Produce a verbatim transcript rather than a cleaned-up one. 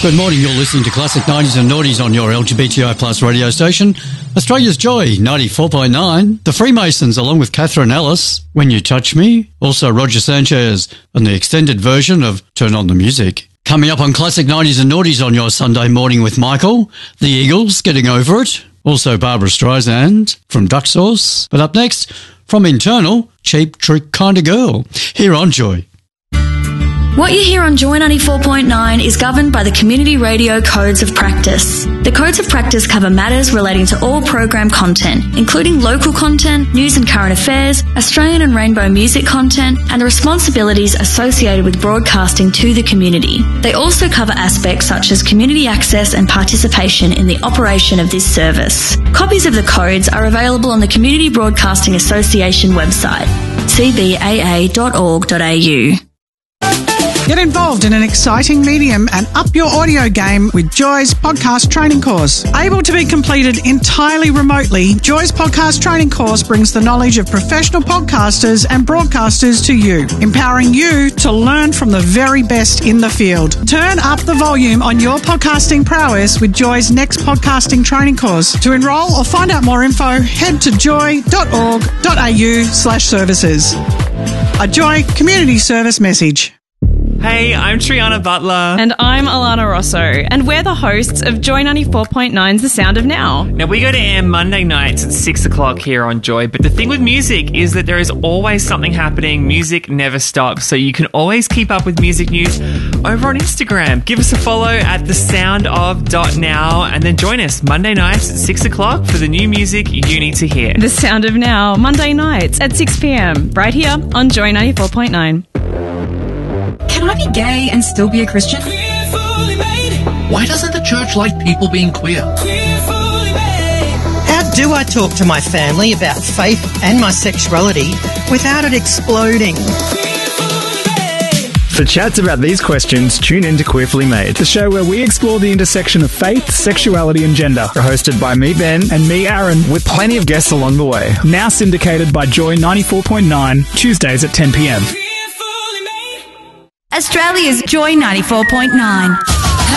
Good morning, you're listening to Classic nineties and Noughties on your L G B T I plus radio station, Australia's Joy, ninety-four point nine, The Freemasons along with Catherine Ellis, When You Touch Me, also Roger Sanchez and the extended version of Turn On The Music. Coming up on Classic nineties and Noughties on your Sunday morning with Michael, The Eagles, Getting Over It, also Barbara Streisand from Duck Sauce. But up next, from Internal, Cheap Trick Kinda Girl, here on Joy. What you hear on Joy ninety-four point nine is governed by the Community Radio Codes of Practice. The Codes of Practice cover matters relating to all program content, including local content, news and current affairs, Australian and rainbow music content, and the responsibilities associated with broadcasting to the community. They also cover aspects such as community access and participation in the operation of this service. Copies of the codes are available on the Community Broadcasting Association website, c b a a dot org dot a u. Get involved in an exciting medium and up your audio game with Joy's podcast training course. Able to be completed entirely remotely, Joy's podcast training course brings the knowledge of professional podcasters and broadcasters to you, empowering you to learn from the very best in the field. Turn up the volume on your podcasting prowess with Joy's next podcasting training course. To enrol or find out more info, head to joy dot org dot a u slash services. A Joy community service message. Hey, I'm Triana Butler. And I'm Alana Rosso, and we're the hosts of Joy ninety-four point nine's The Sound of Now. Now, we go to air Monday nights at six o'clock here on Joy, but the thing with music is that there is always something happening. Music never stops, so you can always keep up with music news over on Instagram. Give us a follow at the sound of dot now, and then join us Monday nights at six o'clock for the new music you need to hear. The Sound of Now, Monday nights at six p.m, right here on Joy ninety-four point nine. Can I be gay and still be a Christian? Why doesn't the church like people being queer? How do I talk to my family about faith and my sexuality without it exploding? For chats about these questions, tune in to Queerfully Made, the show where we explore the intersection of faith, sexuality and gender. Hosted by me, Ben, and me, Aaron, with plenty of guests along the way. Now syndicated by Joy ninety-four point nine, Tuesdays at ten p.m. Australia's Joy ninety-four point nine.